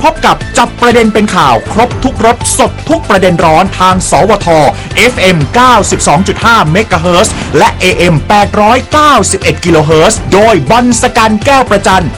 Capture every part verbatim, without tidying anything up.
พบกับจับประเด็นเป็นข่าวครบทุกรสสดทุกประเด็นร้อนทางสวท เอฟ เอ็ม เก้าสิบสองจุดห้า เมกะเฮิรตซ์และ เอ เอ็ม แปดร้อยเก้าสิบเอ็ด กิโลเฮิรตซ์โดยบรรสกันแก้วประจัน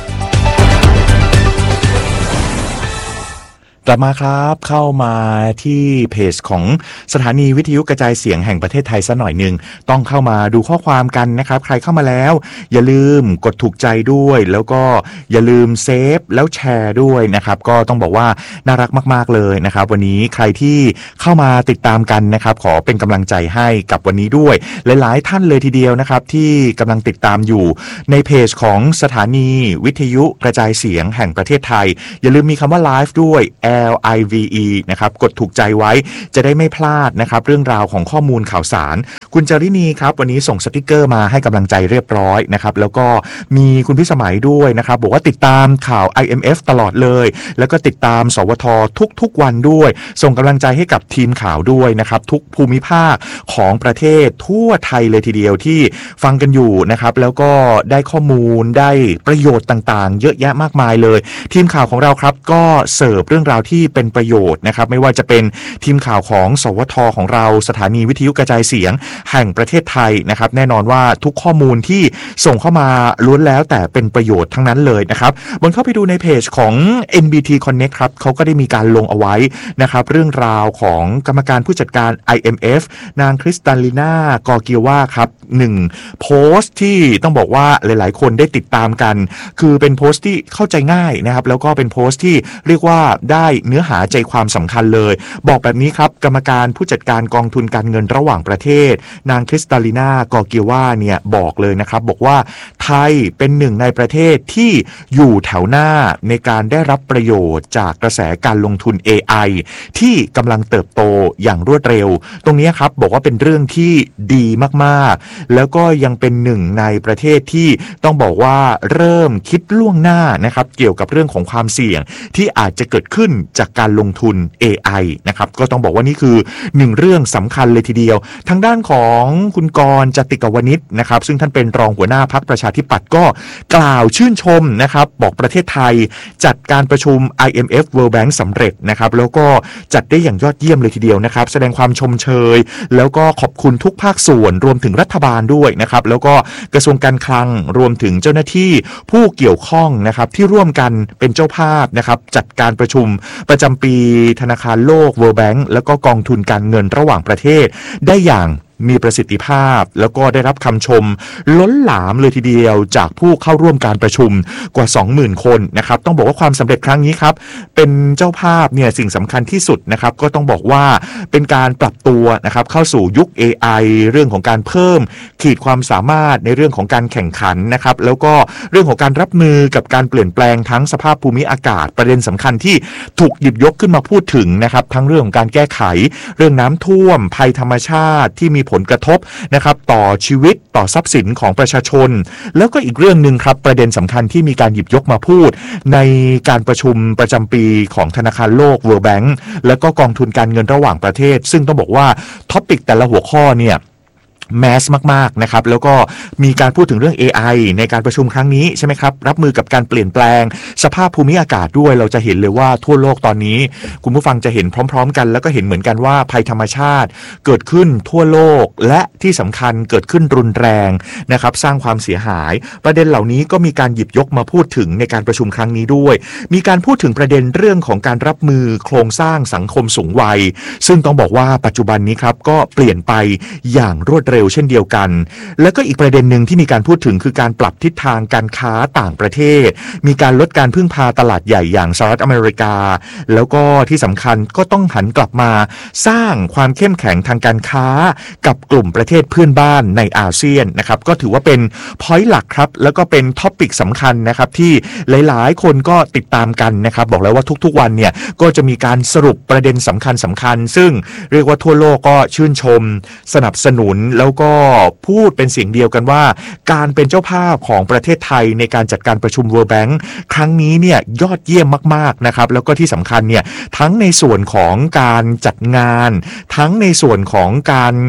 กลับมาครับเข้ามาที่เพจของสถานีวิทยุกระจายเสียงแห่งประเทศไทยสักหน่อยหนึ่งต้องเข้ามาดูข้อความกันนะครับใครเข้ามาแล้วอย่าลืมกดถูกใจด้วยแล้วก็อย่าลืมเซฟแล้วแชร์ด้วยนะครับก็ต้องบอกว่าน่ารักมากๆเลยนะครับวันนี้ใครที่เข้ามาติดตามกันนะครับขอเป็นกำลังใจให้กับวันนี้ด้วยหลายๆท่านเลยทีเดียวนะครับที่กำลังติดตามอยู่ในเพจของสถานีวิทยุกระจายเสียงแห่งประเทศไทยอย่าลืมมีคำว่าไลฟ์ด้วยแอล ไอ วี อี นะครับกดถูกใจไว้จะได้ไม่พลาดนะครับเรื่องราวของข้อมูลข่าวสารคุณจรินีครับวันนี้ส่งสติกเกอร์มาให้กำลังใจเรียบร้อยนะครับแล้วก็มีคุณพิสมัยด้วยนะครับบอกว่าติดตามข่าว ไอ เอ็ม เอฟ ตลอดเลยแล้วก็ติดตามสวททุกๆวันด้วยส่งกำลังใจให้กับทีมข่าวด้วยนะครับทุกภูมิภาคของประเทศทั่วไทยเลยทีเดียวที่ฟังกันอยู่นะครับแล้วก็ได้ข้อมูลได้ประโยชน์ต่างๆเยอะแยะมากมายเลยทีมข่าวของเราครับก็เสิร์ฟเรื่องราวที่เป็นประโยชน์นะครับไม่ว่าจะเป็นทีมข่าวของสวทของเราสถานีวิทยุกระจายเสียงแห่งประเทศไทยนะครับแน่นอนว่าทุกข้อมูลที่ส่งเข้ามาล้วนแล้วแต่เป็นประโยชน์ทั้งนั้นเลยนะครับบนเข้าไปดูในเพจของ เอ็น บี ที Connect ครับเขาก็ได้มีการลงเอาไว้นะครับเรื่องราวของกรรมการผู้จัดการ ไอ เอ็ม เอฟ นางคริสตาลิน่ากอร์เกียวาครับหนึ่งโพสต์ที่ต้องบอกว่าหลายๆคนได้ติดตามกันคือเป็นโพสต์ที่เข้าใจง่ายนะครับแล้วก็เป็นโพสต์ที่เรียกว่าได้เนื้อหาใจความสำคัญเลยบอกแบบนี้ครับกรรมการผู้จัดการกองทุนการเงินระหว่างประเทศนางคริสตาลิน่ากอร์เกียวาเนี่ยบอกเลยนะครับบอกว่าไทยเป็นหนึ่งในประเทศที่อยู่แถวหน้าในการได้รับประโยชน์จากกระแสการลงทุน เอ ไอ ที่กำลังเติบโตอย่างรวดเร็วตรงนี้ครับบอกว่าเป็นเรื่องที่ดีมากๆแล้วก็ยังเป็นหนึ่งในประเทศที่ต้องบอกว่าเริ่มคิดล่วงหน้านะครับเกี่ยวกับเรื่องของความเสี่ยงที่อาจจะเกิดขึ้นจากการลงทุน เอ ไอ นะครับก็ต้องบอกว่านี่คือหนึ่งเรื่องสำคัญเลยทีเดียวทางด้านของคุณกรณ์ จติกวณิชนะครับซึ่งท่านเป็นรองหัวหน้าพรรคประชาธิปัตย์ก็กล่าวชื่นชมนะครับบอกประเทศไทยจัดการประชุม ไอ เอ็ม เอฟ World Bank สำเร็จนะครับแล้วก็จัดได้อย่างยอดเยี่ยมเลยทีเดียวนะครับแสดงความชมเชยแล้วก็ขอบคุณทุกภาคส่วนรวมถึงรัฐบาลด้วยนะครับแล้วก็กระทรวงการคลังรวมถึงเจ้าหน้าที่ผู้เกี่ยวข้องนะครับที่ร่วมกันเป็นเจ้าภาพนะครับจัดการประชุมประจำปีธนาคารโลก World Bank แล้วก็กองทุนการเงินระหว่างประเทศได้อย่างมีประสิทธิภาพแล้วก็ได้รับคำชมล้นหลามเลยทีเดียวจากผู้เข้าร่วมการประชุมกว่า สองหมื่น คนนะครับต้องบอกว่าความสำเร็จครั้งนี้ครับเป็นเจ้าภาพเนี่ยสิ่งสำคัญที่สุดนะครับก็ต้องบอกว่าเป็นการปรับตัวนะครับเข้าสู่ยุค เอ ไอ เรื่องของการเพิ่มขีดความสามารถในเรื่องของการแข่งขันนะครับแล้วก็เรื่องของการรับมือกับการเปลี่ยนแปลงทั้งสภาพภูมิอากาศประเด็นสำคัญที่ถูกหยิบยกขึ้นมาพูดถึงนะครับทั้งเรื่องของการแก้ไขเรื่องน้ำท่วมภัยธรรมชาติที่มีผลกระทบนะครับต่อชีวิตต่อทรัพย์สินของประชาชนแล้วก็อีกเรื่องนึงครับประเด็นสำคัญที่มีการหยิบยกมาพูดในการประชุมประจำปีของธนาคารโลก World Bank แล้วก็กองทุนการเงินระหว่างประเทศซึ่งต้องบอกว่าท็อปิกแต่ละหัวข้อเนี่ยแมสมากๆนะครับแล้วก็มีการพูดถึงเรื่อง เอ ไอ ในการประชุมครั้งนี้ใช่ไหมครับรับมือกับการเปลี่ยนแปลงสภาพภูมิอากาศด้วยเราจะเห็นเลยว่าทั่วโลกตอนนี้คุณผู้ฟังจะเห็นพร้อมๆกันแล้วก็เห็นเหมือนกันว่าภัยธรรมชาติเกิดขึ้นทั่วโลกและที่สำคัญเกิดขึ้นรุนแรงนะครับสร้างความเสียหายประเด็นเหล่านี้ก็มีการหยิบยกมาพูดถึงในการประชุมครั้งนี้ด้วยมีการพูดถึงประเด็นเรื่องของการรับมือโครงสร้างสังคมสูงวัยซึ่งต้องบอกว่าปัจจุบันนี้ครับก็เปลี่ยนไปอย่างรวดเร็วเช่นเดียวกันแล้วก็อีกประเด็นหนึ่งที่มีการพูดถึงคือการปรับทิศทางการค้าต่างประเทศมีการลดการพึ่งพาตลาดใหญ่อย่างสหรัฐอเมริกาแล้วก็ที่สำคัญก็ต้องหันกลับมาสร้างความเข้มแข็งทางการค้ากับกลุ่มประเทศเพื่อนบ้านในอาเซียนนะครับก็ถือว่าเป็นพอยต์หลักครับแล้วก็เป็นท็อปิกสำคัญนะครับที่หลายๆคนก็ติดตามกันนะครับบอกแล้วว่าทุกๆวันเนี่ยก็จะมีการสรุปประเด็นสำคัญสำคัญซึ่งเรียกว่าทั่วโลกก็ชื่นชมสนับสนุนแล้วก็พูดเป็นเสียงเดียวกันว่าการเป็นเจ้าภาพของประเทศไทยในการจัดการประชุม World Bank ครั้งนี้เนี่ยยอดเยี่ยมมากๆนะครับแล้วก็ที่สำคัญเนี่ยทั้งในส่วนของการจัดงานทั้งในส่วนของการ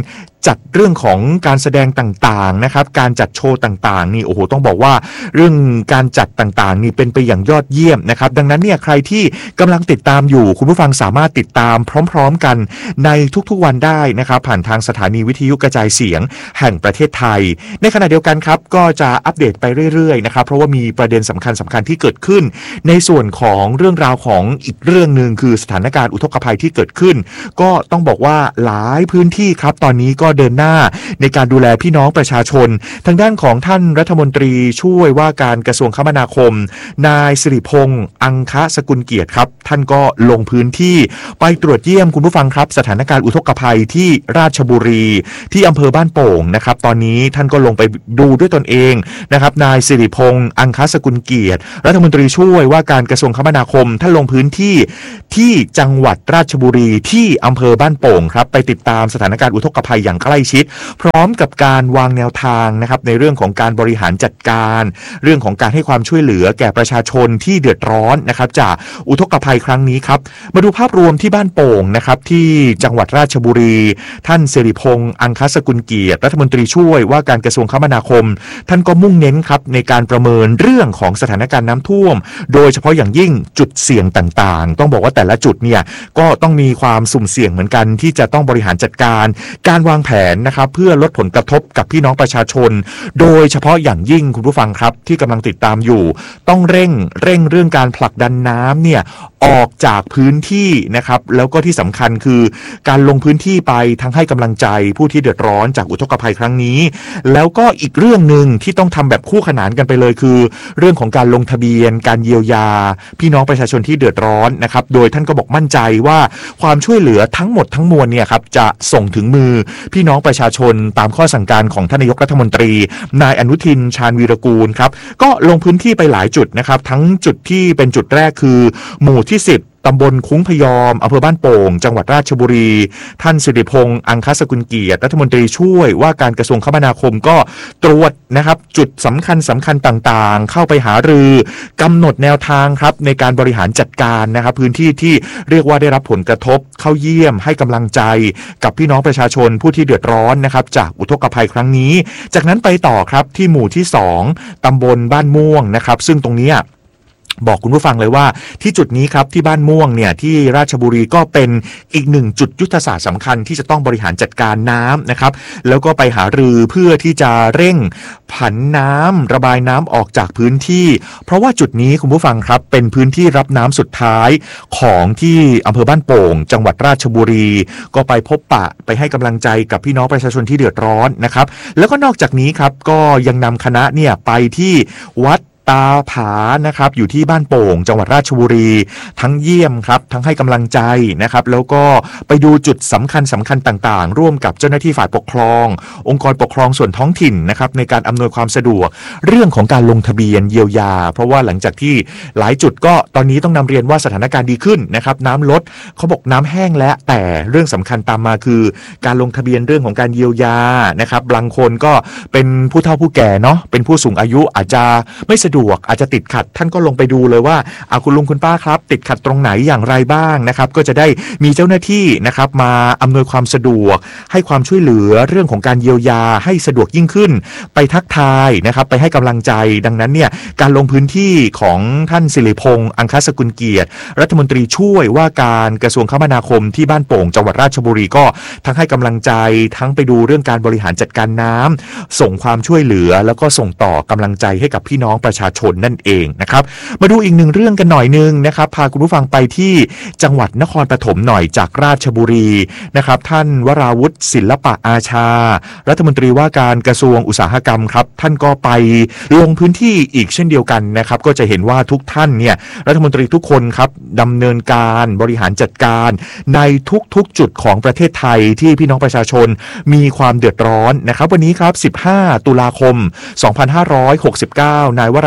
จัดเรื่องของการแสดงต่างๆนะครับการจัดโชว์ต่างๆนี่โอ้โหต้องบอกว่าเรื่องการจัดต่างๆนี่เป็นไปอย่างยอดเยี่ยมนะครับดังนั้นเนี่ยใครที่กำลังติดตามอยู่คุณผู้ฟังสามารถติดตามพร้อมๆกันในทุกๆวันได้นะครับผ่านทางสถานีวิทยุกระจายเสียงแห่งประเทศไทยในขณะเดียวกันครับก็จะอัปเดตไปเรื่อยๆนะครับเพราะว่ามีประเด็นสำคัญสำคัญที่เกิดขึ้นในส่วนของเรื่องราวของอีกเรื่องนึงคือสถานการณ์อุทกภัยที่เกิดขึ้นก็ต้องบอกว่าหลายพื้นที่ครับตอนนี้ก็เดินหน้าในการดูแลพี่น้องประชาชนทางด้านของท่านรัฐมนตรีช่วยว่าการกระทรวงคมนาคมนายสิริพงษ์อังคสกุลเกียรติครับท่านก็ลงพื้นที่ไปตรวจเยี่ยมคุณผู้ฟังครับสถานการณ์อุทกภัยที่ราชบุรีที่อำเภอบ้านโป่งนะครับตอนนี้ท่านก็ลงไปดูด้วยตนเองนะครับนายสิริพงษ์อังคสกุลเกียรติรัฐมนตรีช่วยว่าการกระทรวงคมนาคมท่านลงพื้นที่ที่จังหวัดราชบุรีที่อำเภอบ้านโป่งครับไปติดตามสถานการณ์อุทกภัยอย่างใกล้ชิดพร้อมกับการวางแนวทางนะครับในเรื่องของการบริหารจัดการเรื่องของการให้ความช่วยเหลือแก่ประชาชนที่เดือดร้อนนะครับจากอุทกภัยครั้งนี้ครับมาดูภาพรวมที่บ้านโป่งนะครับที่จังหวัดราชบุรีท่านสิริพงษ์อังคสกุลเกียรติรัฐมนตรีช่วยว่าการกระทรวงคมนาคมท่านก็มุ่งเน้นครับในการประเมินเรื่องของสถานการณ์น้ำท่วมโดยเฉพาะอย่างยิ่งจุดเสี่ยงต่างๆต้องบอกว่าแต่ละจุดเนี่ยก็ต้องมีความสุ่มเสี่ยงเหมือนกันที่จะต้องบริหารจัดการการวางแผนนะครับเพื่อลดผลกระทบกับพี่น้องประชาชนโดยเฉพาะอย่างยิ่งคุณผู้ฟังครับที่กำลังติดตามอยู่ต้องเร่งเร่งเรื่องการผลักดันน้ำเนี่ยออกจากพื้นที่นะครับแล้วก็ที่สำคัญคือการลงพื้นที่ไปทั้งให้กำลังใจผู้ที่เดือดร้อนจากอุทกภัยครั้งนี้แล้วก็อีกเรื่องนึงที่ต้องทำแบบคู่ขนานกันไปเลยคือเรื่องของการลงทะเบียนการเยียวยาพี่น้องประชาชนที่เดือดร้อนนะครับโดยท่านก็บอกมั่นใจว่าความช่วยเหลือทั้งหมดทั้งมวลเนี่ยครับจะส่งถึงมือพี่น้องประชาชนตามข้อสั่งการของท่านนายกรัฐมนตรีนายอนุทินชาญวีรกูลครับก็ลงพื้นที่ไปหลายจุดนะครับทั้งจุดที่เป็นจุดแรกคือหมู่ที่สิบตำบลคุ้งพยอมอำเภอบ้านโป่งจังหวัดราชบุรีท่านสิริพงษ์อังคสกุลเกียรติรัฐมนตรีช่วยว่าการกระทรวงคมนาคมก็ตรวจนะครับจุดสำคัญสำคัญต่างๆเข้าไปหารือกำหนดแนวทางครับในการบริหารจัดการนะครับพื้นที่ที่เรียกว่าได้รับผลกระทบเข้าเยี่ยมให้กำลังใจกับพี่น้องประชาชนผู้ที่เดือดร้อนนะครับจากอุทกภัยครั้งนี้จากนั้นไปต่อครับที่หมู่ที่สองตำบลบ้านม่วงนะครับซึ่งตรงนี้บอกคุณผู้ฟังเลยว่าที่จุดนี้ครับที่บ้านม่วงเนี่ยที่ราชบุรีก็เป็นอีกหนึ่งจุดยุทธศาสตร์สำคัญที่จะต้องบริหารจัดการน้ำนะครับแล้วก็ไปหารือเพื่อที่จะเร่งผันน้ำระบายน้ำออกจากพื้นที่เพราะว่าจุดนี้คุณผู้ฟังครับเป็นพื้นที่รับน้ำสุดท้ายของที่อำเภอบ้านโป่งจังหวัดราชบุรีก็ไปพบปะไปให้กำลังใจกับพี่น้องประชาชนที่เดือดร้อนนะครับแล้วก็นอกจากนี้ครับก็ยังนำคณะเนี่ยไปที่วัดตาผานะครับอยู่ที่บ้านโป่งจังหวัดราชบุรีทั้งเยี่ยมครับทั้งให้กำลังใจนะครับแล้วก็ไปดูจุดสำคัญสำคัญต่างๆร่วมกับเจ้าหน้าที่ฝ่ายปกครององค์กรปกครองส่วนท้องถิ่นนะครับในการอำนวยความสะดวกเรื่องของการลงทะเบียนเยียวยาเพราะว่าหลังจากที่หลายจุดก็ตอนนี้ต้องนำเรียนว่าสถานการณ์ดีขึ้นนะครับน้ำลดเขาบอกน้ำแห้งแล้วแต่เรื่องสำคัญตามมาคือการลงทะเบียนเรื่องของการเยียวยานะครับบางคนก็เป็นผู้เฒ่าผู้แก่เนาะเป็นผู้สูงอายุอาจจะไม่สะดวกอาจจะติดขัดท่านก็ลงไปดูเลยว่าอาคุณลุงคุณป้าครับติดขัดตรงไหนอย่างไรบ้างนะครับก็จะได้มีเจ้าหน้าที่นะครับมาอำนวยความสะดวกให้ความช่วยเหลือเรื่องของการเยียวยาให้สะดวกยิ่งขึ้นไปทักทายนะครับไปให้กำลังใจดังนั้นเนี่ยการลงพื้นที่ของท่านสิริพงษ์อังคสกุลเกียรติรัฐมนตรีช่วยว่าการกระทรวงคมนาคมที่บ้านโป่งจังหวัดราชบุรีก็ทั้งให้กำลังใจทั้งไปดูเรื่องการบริหารจัดการน้ำส่งความช่วยเหลือแล้วก็ส่งต่อกำลังใจให้กับพี่น้องประชาชนนั่นเองนะครับมาดูอีกหนึ่งเรื่องกันหน่อยนึงนะครับพาคุณผู้ฟังไปที่จังหวัดนครปฐมหน่อยจากราชบุรีนะครับท่านวราวุฒิศิลปะอาชารัฐมนตรีว่าการกระทรวงอุตสาหกรรมครับท่านก็ไปลงพื้นที่อีกเช่นเดียวกันนะครับก็จะเห็นว่าทุกท่านเนี่ยรัฐมนตรีทุกคนครับดำเนินการบริหารจัดการในทุกๆจุดของประเทศไทยที่พี่น้องประชาชนมีความเดือดร้อนนะครับวันนี้ครับสิบห้าตุลาคมสองพันห้าร้อยหกสิบเก้านายวรา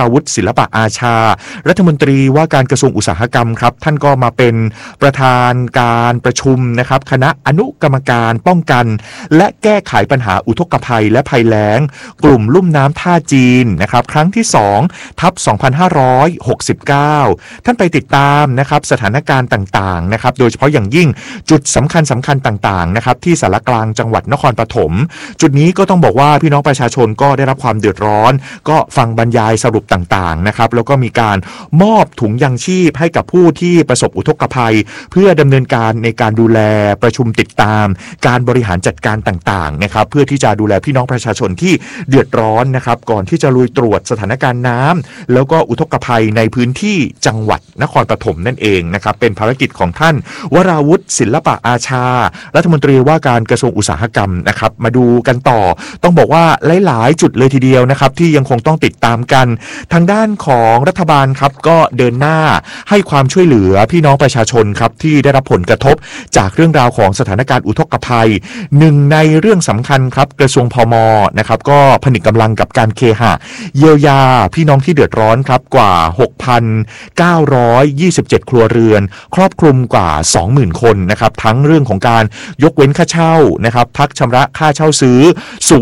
วุธศิลปะอาชารัฐมนตรีว่าการกระทรวงอุตสาหกรรมครับท่านก็มาเป็นประธานการประชุมนะครับคณะอนุกรรมการป้องกันและแก้ไขปัญหาอุทกภัยและภัยแล้งกลุ่มลุ่มน้ำท่าจีนนะครับครั้งที่สองทับสองพันห้าร้อยหกสิบเก้าท่านไปติดตามนะครับสถานการณ์ต่างๆนะครับโดยเฉพาะอย่างยิ่งจุดสำคัญสำคัญต่างๆนะครับที่สารกลางจังหวัดนครปฐมจุดนี้ก็ต้องบอกว่าพี่น้องประชาชนก็ได้รับความเดือดร้อนก็ฟังบรรยายสรุปต่างๆนะครับแล้วก็มีการมอบถุงยังชีพให้กับผู้ที่ประสบอุทกภัยเพื่อดำเนินการในการดูแลประชุมติดตามการบริหารจัดการต่างๆนะครับเพื่อที่จะดูแลพี่น้องประชาชนที่เดือดร้อนนะครับก่อนที่จะลุยตรวจสถานการณ์น้ำแล้วก็อุทกภัยในพื้นที่จังหวัดนครปฐมนั่นเองนะครับเป็นภารกิจของท่านวราวุฒิศิลปะอาชารัฐมนตรีว่าการกระทรวงอุตสาหกรรมนะครับมาดูกันต่อต้องบอกว่าหลายๆจุดเลยทีเดียวนะครับที่ยังคงต้องติดตามกันทางด้านของรัฐบาลครับก็เดินหน้าให้ความช่วยเหลือพี่น้องประชาชนครับที่ได้รับผลกระทบจากเรื่องราวของสถานการณ์อุทกภัยหนึ่งในเรื่องสำคัญครับกระทรวงพมนะครับก็ผนึกกำลังกับการเคหะเยียวยาพี่น้องที่เดือดร้อนครับกว่า หกพันเก้าร้อยยี่สิบเจ็ด ครัวเรือนครอบคลุมกว่า สองหมื่น คนนะครับทั้งเรื่องของการยกเว้นค่าเช่านะครับพักชำระค่าเช่าซื้อ